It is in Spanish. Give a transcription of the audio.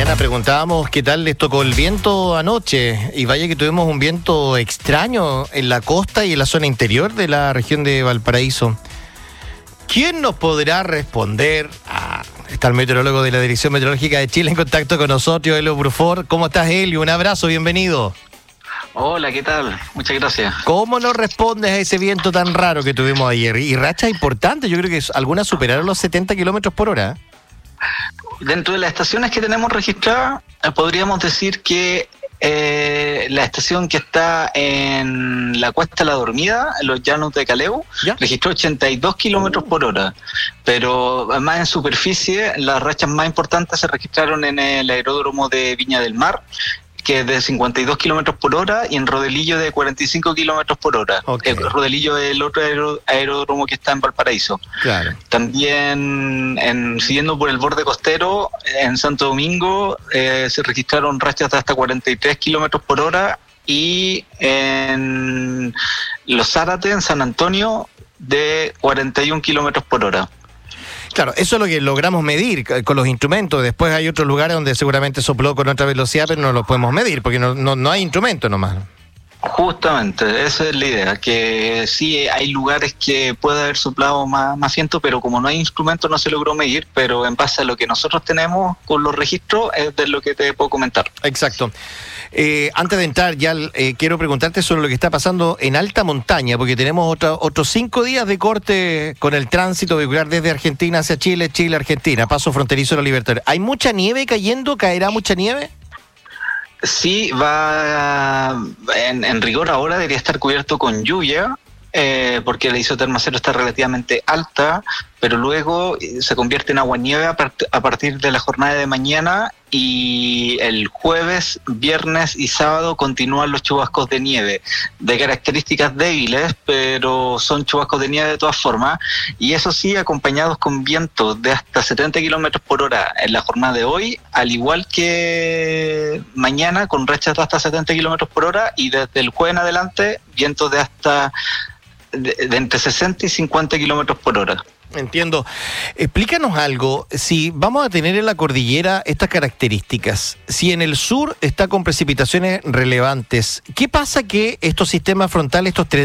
mañana preguntábamos qué tal les tocó el viento anoche, y vaya que tuvimos un viento extraño en la costa y en la zona interior de la región de Valparaíso. ¿Quién nos podrá responder? Está el meteorólogo de la Dirección Meteorológica de Chile en contacto con nosotros, Helio Bruford. ¿Cómo estás, Helio? Un abrazo, bienvenido. Hola, ¿qué tal? Muchas gracias. ¿Cómo nos respondes a ese viento tan raro que tuvimos ayer? Y rachas importantes, yo creo que algunas superaron los 70 kilómetros por hora. Dentro de las estaciones que tenemos registradas, podríamos decir que la estación que está en la Cuesta La Dormida, en los llanos de Caleu, registró 82 kilómetros por hora. Pero más en superficie, las rachas más importantes se registraron en el aeródromo de Viña del Mar, que es de 52 kilómetros por hora, y en Rodelillo de 45 kilómetros por hora. Okay. Rodelillo es el otro aeródromo que está en Valparaíso. Claro. También, siguiendo por el borde costero, en Santo Domingo se registraron rachas de hasta 43 kilómetros por hora, y en Los Zárate, en San Antonio, de 41 kilómetros por hora. Claro, eso es lo que logramos medir con los instrumentos. Después hay otros lugares donde seguramente sopló con otra velocidad, pero no lo podemos medir porque no hay instrumento nomás. Justamente, esa es la idea, que sí hay lugares que puede haber soplado más viento, pero como no hay instrumento no se logró medir, pero en base a lo que nosotros tenemos con los registros es de lo que te puedo comentar. Exacto. Antes de entrar ya quiero preguntarte sobre lo que está pasando en alta montaña, porque tenemos otros 5 días de corte con el tránsito vehicular desde Argentina hacia Chile, Chile-Argentina, paso fronterizo de la Libertadores. ¿Hay mucha nieve cayendo? ¿Caerá mucha nieve? Sí, va en rigor ahora debería estar cubierto con lluvia, porque la isoterma cero está relativamente alta, pero luego se convierte en agua-nieve a partir de la jornada de mañana, y el jueves, viernes y sábado continúan los chubascos de nieve, de características débiles, pero son chubascos de nieve de todas formas, y eso sí, acompañados con vientos de hasta 70 kilómetros por hora en la jornada de hoy, al igual que mañana, con rachas de hasta 70 kilómetros por hora, y desde el jueves en adelante, vientos de hasta de entre 60 y 50 kilómetros por hora. Entiendo. Explícanos algo. Si vamos a tener en la cordillera estas características, si en el sur está con precipitaciones relevantes, ¿qué pasa que estos sistemas frontales, estos